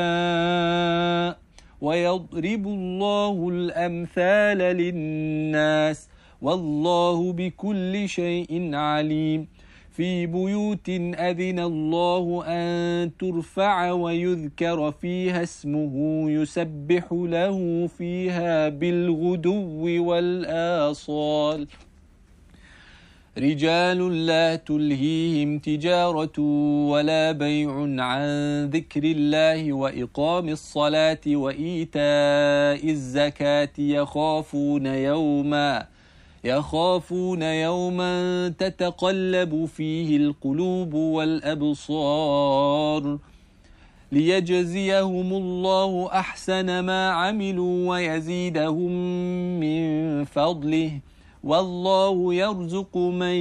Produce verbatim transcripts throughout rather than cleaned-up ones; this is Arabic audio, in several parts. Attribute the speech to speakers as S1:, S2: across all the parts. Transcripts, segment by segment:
S1: ويضرب الله الأمثال للناس والله بكل شيء عليم في بيوت أذن الله أن ترفع ويذكر فيها اسمه يسبح له فيها بالغدو والآصال رجال لا تلهيهم تجارة ولا بيع عن ذكر الله وإقام الصلاة وإيتاء الزكاة يخافون يوما يخافون يوما تتقلب فيه القلوب والأبصار ليجزيهم الله أحسن ما عملوا ويزيدهم من فضله والله يرزق من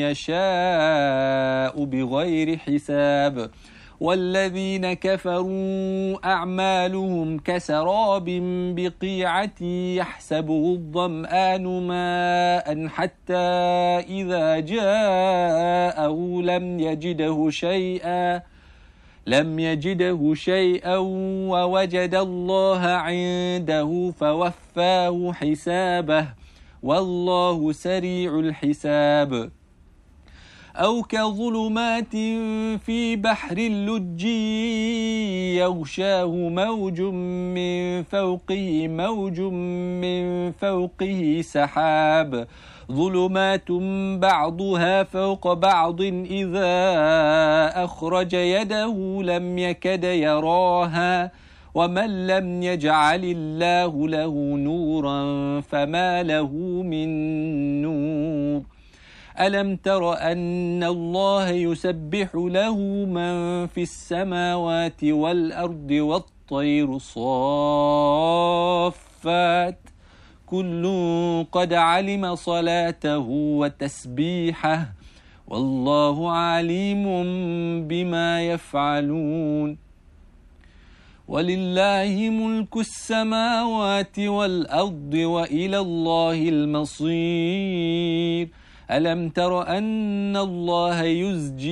S1: يشاء بغير حساب والذين كفروا أعمالهم كسراب بقيعة يحسبه الظمآن ماء حتى إذا جاءه لم يجده شيئا لم يجده شيئا ووجد الله عنده فوفاه حسابه والله سريع الحساب أو كظلمات في بحر اللجي يغشاه موج من فوقه موج من فوقه سحاب ظلمات بعضها فوق بعض إذا أخرج يده لم يكد يراها ومن لم يجعل الله له نورا فما له من نور ألم تر أن الله يسبح له من في السماوات والأرض والطير صافات كل قد علم صلاته وتسبيحه والله عليم بما يفعلون ولله ملك السماوات والأرض وإلى الله المصير ألم تر أن الله يزجي